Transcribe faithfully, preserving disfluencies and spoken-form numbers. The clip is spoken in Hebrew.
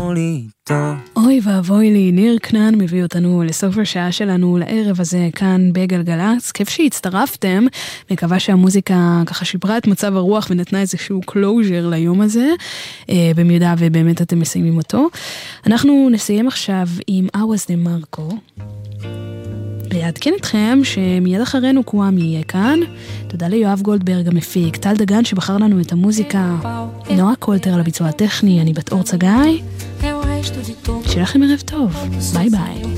לנו לי טוב. אוי ואבוי לי, ניר כנען מביא אותנו לסוף השעה שלנו לערב הזה כאן בגלגלץ. כיף שהצטרפתם, מקווה שהמוזיקה ככה שיפרה את מצב הרוח ונתנה איזשהו קלוז'ר ליום הזה, במידה ובאמת אתם מסיימים אותו. אנחנו נסיים עכשיו עם אווז דה מרקו. ויעדכן אתכם שמיד אחרינו קוואמי יהיה כאן. תודה ליואב גולדברג המפיק, טל דגן שבחר לנו את המוזיקה, נועה קולטר על הביצוע הטכני, אני בת אור צגאי. שיהיה לכם ערב טוב, ביי ביי.